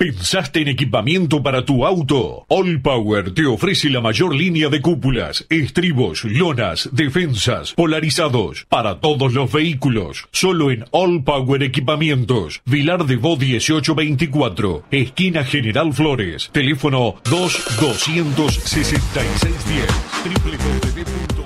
¿Pensaste en equipamiento para tu auto? All Power te ofrece la mayor línea de cúpulas, estribos, lonas, defensas, polarizados para todos los vehículos. Solo en All Power Equipamientos. Vilar de Bo 1824, esquina General Flores. Teléfono 2-266-10. www.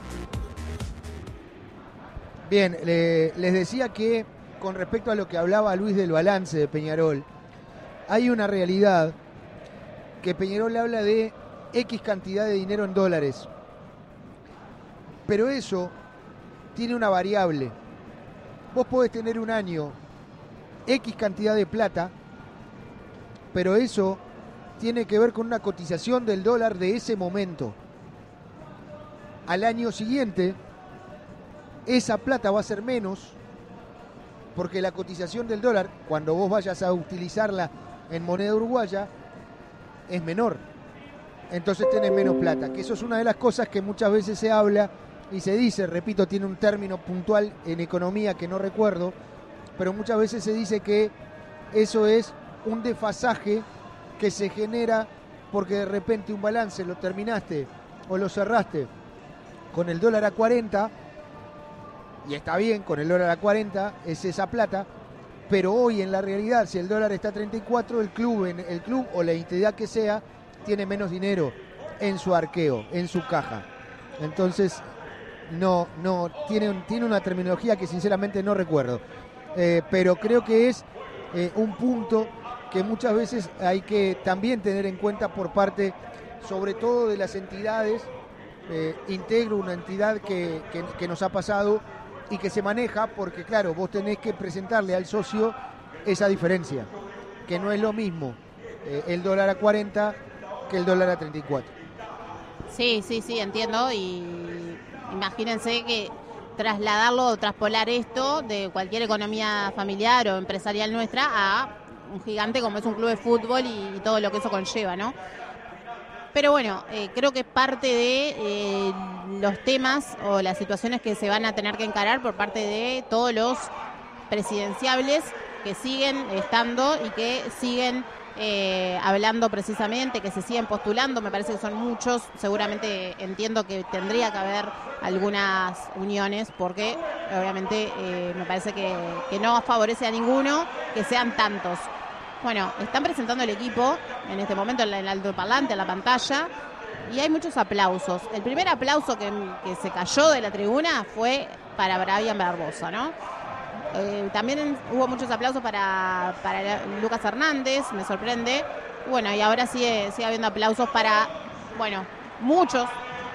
Bien, les decía que con respecto a lo que hablaba Luis del balance de Peñarol, hay una realidad que Peñarol habla de X cantidad de dinero en dólares. Pero eso tiene una variable. Vos podés tener un año X cantidad de plata, pero eso tiene que ver con una cotización del dólar de ese momento. Al año siguiente, esa plata va a ser menos, porque la cotización del dólar, cuando vos vayas a utilizarla en moneda uruguaya, es menor. Entonces tenés menos plata, que eso es una de las cosas que muchas veces se habla y se dice, repito, tiene un término puntual en economía que no recuerdo, pero muchas veces se dice que eso es un desfasaje que se genera porque de repente un balance lo terminaste o lo cerraste con el dólar a 40, y está bien, con el dólar a 40 es esa plata, pero hoy en la realidad, si el dólar está a 34, el club o la entidad que sea tiene menos dinero en su arqueo, en su caja. Entonces, no tiene una terminología que sinceramente no recuerdo. Pero creo que es un punto que muchas veces hay que también tener en cuenta por parte, sobre todo de las entidades. Integro una entidad que nos ha pasado y que se maneja porque, claro, vos tenés que presentarle al socio esa diferencia, que no es lo mismo el dólar a 40 que el dólar a 34. Sí, entiendo, y imagínense que trasladarlo, traspolar esto de cualquier economía familiar o empresarial nuestra a un gigante como es un club de fútbol y todo lo que eso conlleva, ¿no? Pero bueno, creo que parte de los temas o las situaciones que se van a tener que encarar por parte de todos los presidenciables que siguen estando y que siguen hablando precisamente, que se siguen postulando, me parece que son muchos, seguramente entiendo que tendría que haber algunas uniones porque obviamente me parece que no favorece a ninguno que sean tantos. Bueno, están presentando el equipo en este momento en el altoparlante, en la pantalla, y hay muchos aplausos. El primer aplauso que se cayó de la tribuna fue para Brian Barbosa, ¿no? También hubo muchos aplausos para Lucas Hernández, me sorprende. Bueno, y ahora sigue habiendo aplausos para, bueno, muchos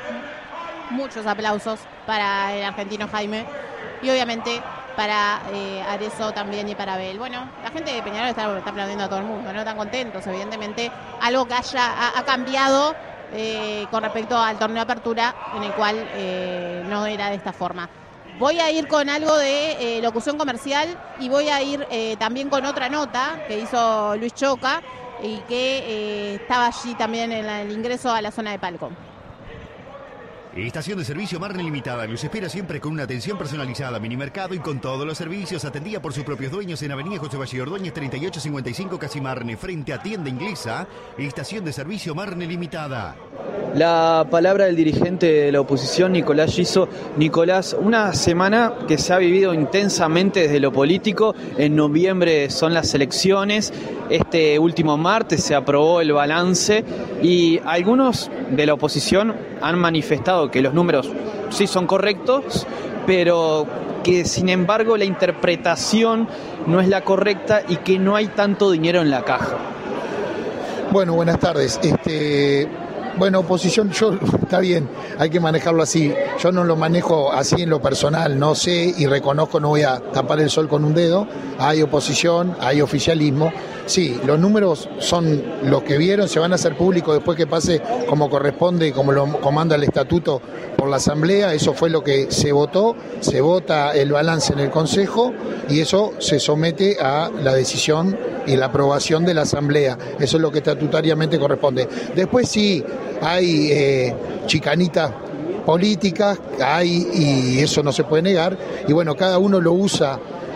aplausos para el argentino Jaime. Y obviamente para Arezzo también y para Abel. Bueno, la gente de Peñarol está aplaudiendo a todo el mundo, ¿no? Están contentos, evidentemente. Algo que ha cambiado con respecto al torneo de apertura, en el cual no era de esta forma. Voy a ir con algo de locución comercial y voy a ir también con otra nota que hizo Luis Choca y que estaba allí también en el ingreso a la zona de palco. Estación de servicio Marne Limitada. Los espera siempre con una atención personalizada. Minimercado y con todos los servicios. Atendida por sus propios dueños en Avenida José Valle Ordóñez 3855 Casi Marne. Frente a Tienda Inglesa. Estación de servicio Marne Limitada. La palabra del dirigente de la oposición, Nicolás Giso. Nicolás, una semana que se ha vivido intensamente desde lo político. En noviembre son las elecciones. Este último martes se aprobó el balance y algunos de la oposición han manifestado que los números sí son correctos, pero que sin embargo la interpretación no es la correcta y que no hay tanto dinero en la caja. Bueno, buenas tardes. Bueno, oposición, está bien, hay que manejarlo así. Yo no lo manejo así en lo personal, no sé y reconozco, no voy a tapar el sol con un dedo. Hay oposición, hay oficialismo. Sí, los números son los que vieron, se van a hacer públicos después que pase como corresponde y como lo comanda el estatuto por la Asamblea. Eso fue lo que se votó, se vota el balance en el Consejo y eso se somete a la decisión y la aprobación de la Asamblea. Eso es lo que estatutariamente corresponde. Después sí hay chicanitas políticas, y eso no se puede negar, y bueno, cada uno lo usa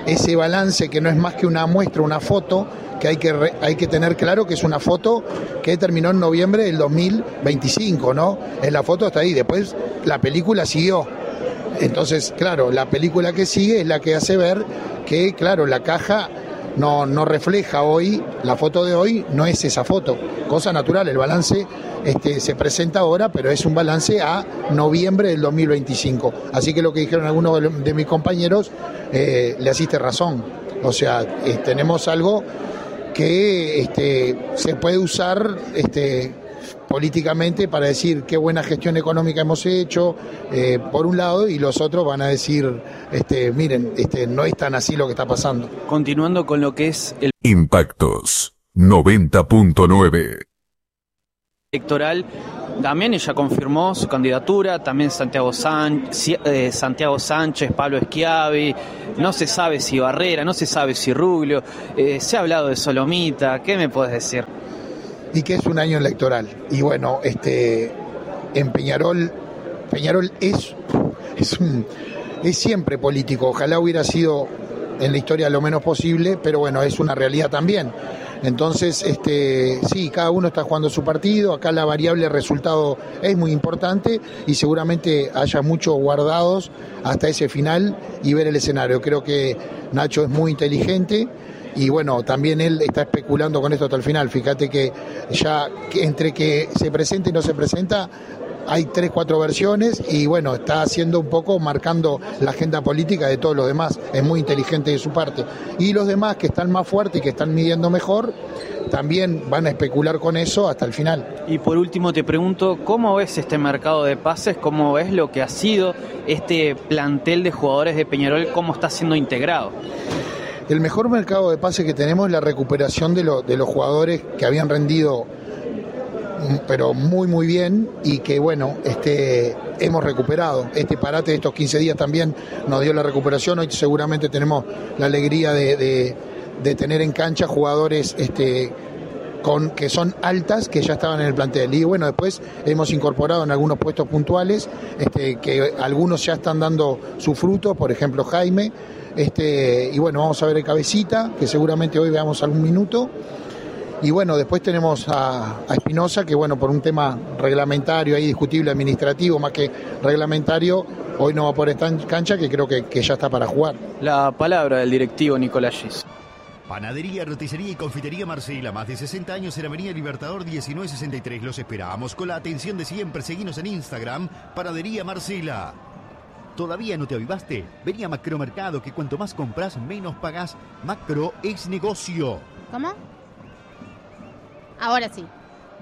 ese balance que no es más que una muestra, una foto, que hay que tener claro que es una foto que terminó en noviembre del 2025, ¿no? Es la foto hasta ahí, después la película siguió. Entonces, claro, la película que sigue es la que hace ver que, claro, la caja no refleja hoy, la foto de hoy no es esa foto, cosa natural, el balance se presenta ahora, pero es un balance a noviembre del 2025. Así que lo que dijeron algunos de mis compañeros, le asiste razón. O sea, tenemos algo que se puede usar políticamente para decir qué buena gestión económica hemos hecho, por un lado, y los otros van a decir, miren, no es tan así lo que está pasando. Continuando con lo que es el Impactos 90.9. electoral, también ella confirmó su candidatura, también Santiago Sánchez, Pablo Schiavi, no se sabe si Barrera, no se sabe si Ruglio, se ha hablado de Solomita, ¿qué me puedes decir? Y que es un año electoral. Y bueno, en Peñarol es siempre político. Ojalá hubiera sido en la historia lo menos posible, pero bueno, es una realidad también. Entonces, sí, cada uno está jugando su partido. Acá la variable resultado es muy importante y seguramente haya muchos guardados hasta ese final y ver el escenario. Creo que Nacho es muy inteligente. Y bueno, también él está especulando con esto hasta el final. Fíjate que ya entre que se presenta y no se presenta hay 3-4 versiones y bueno, está haciendo un poco, marcando la agenda política de todos los demás. Es muy inteligente de su parte. Y los demás que están más fuertes y que están midiendo mejor, también van a especular con eso hasta el final. Y por último te pregunto, ¿cómo ves este mercado de pases? ¿Cómo ves lo que ha sido este plantel de jugadores de Peñarol? ¿Cómo está siendo integrado? El mejor mercado de pases que tenemos es la recuperación de los jugadores que habían rendido, pero muy muy bien, y que bueno, hemos recuperado. Este parate de estos 15 días también nos dio la recuperación. Hoy seguramente tenemos la alegría de tener en cancha jugadores que son altas, que ya estaban en el plantel. Y bueno, después hemos incorporado en algunos puestos puntuales, que algunos ya están dando su fruto, por ejemplo Jaime, y bueno, vamos a ver el Cabecita, que seguramente hoy veamos algún minuto. Y bueno, después tenemos a Espinosa, que bueno, por un tema reglamentario ahí discutible, administrativo más que reglamentario, hoy no va por esta cancha, que creo que ya está para jugar. La palabra del directivo Nicolás Giso. Panadería, roticería y confitería Marcela, más de 60 años en Avenida Libertador 1963. Los esperamos con la atención de siempre. Seguinos en Instagram, Panadería Marcela. ¿Todavía no te avivaste? Vení a Macromercado, que cuanto más compras, menos pagás. Macro es negocio. ¿Cómo? Ahora sí.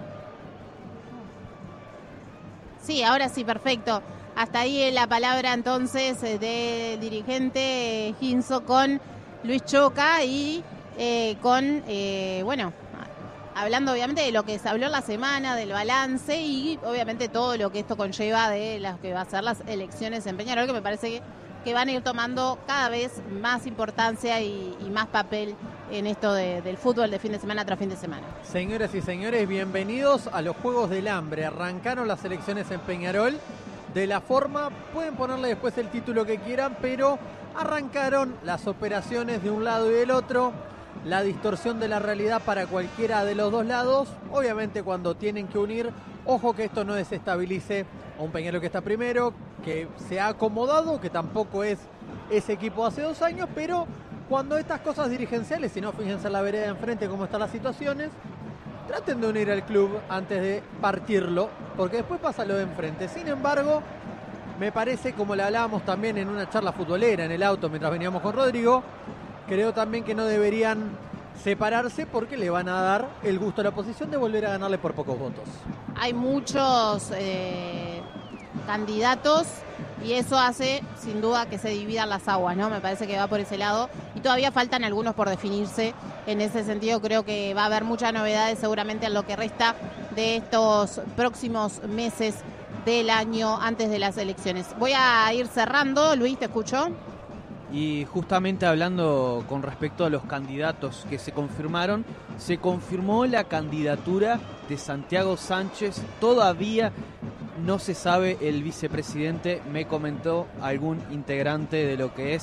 Sí, ahora sí, perfecto. Hasta ahí la palabra entonces del dirigente Ginso con Luis Choca y bueno, hablando obviamente de lo que se habló en la semana, del balance y obviamente todo lo que esto conlleva de las que va a ser las elecciones en Peñarol, que me parece que van a ir tomando cada vez más importancia y más papel en esto del fútbol de fin de semana tras fin de semana. Señoras y señores, bienvenidos a los Juegos del Hambre. Arrancaron las elecciones en Peñarol de la forma, pueden ponerle después el título que quieran, pero arrancaron las operaciones de un lado y del otro, la distorsión de la realidad para cualquiera de los dos lados. Obviamente cuando tienen que unir, ojo que esto no desestabilice a un Peñarol que está primero, que se ha acomodado, que tampoco es ese equipo hace 2 años, pero cuando estas cosas dirigenciales, si no, fíjense en la vereda de enfrente cómo están las situaciones, traten de unir al club antes de partirlo, porque después pasa lo de enfrente. Sin embargo, me parece, como le hablábamos también en una charla futbolera en el auto mientras veníamos con Rodrigo, creo también que no deberían separarse porque le van a dar el gusto a la oposición de volver a ganarle por pocos votos. Hay muchos candidatos y eso hace sin duda que se dividan las aguas, ¿no? Me parece que va por ese lado y todavía faltan algunos por definirse. En ese sentido creo que va a haber muchas novedades seguramente en lo que resta de estos próximos meses del año antes de las elecciones. Voy a ir cerrando. Luis, ¿te escucho? Y justamente hablando con respecto a los candidatos que se confirmaron, se confirmó la candidatura de Santiago Sánchez. Todavía no se sabe el vicepresidente, me comentó algún integrante de lo que es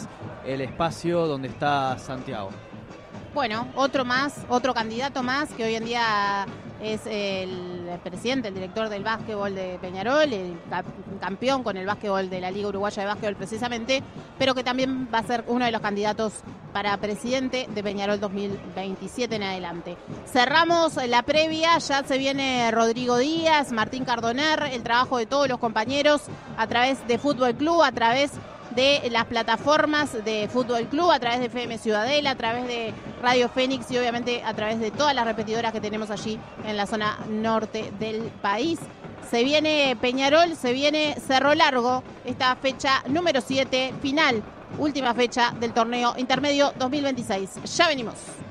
el espacio donde está Santiago. Bueno, otro candidato más que hoy en día es el presidente, el director del básquetbol de Peñarol, el campeón con el básquetbol de la Liga Uruguaya de Básquetbol precisamente, pero que también va a ser uno de los candidatos para presidente de Peñarol 2027 en adelante. Cerramos la previa, ya se viene Rodrigo Díaz, Martín Cardoner, el trabajo de todos los compañeros a través de Fútbol Club, a través de las plataformas de Fútbol Club, a través de FM Ciudadela, a través de Radio Fénix y obviamente a través de todas las repetidoras que tenemos allí en la zona norte del país. Se viene Peñarol, se viene Cerro Largo, esta fecha número 7, final, última fecha del torneo intermedio 2026. Ya venimos.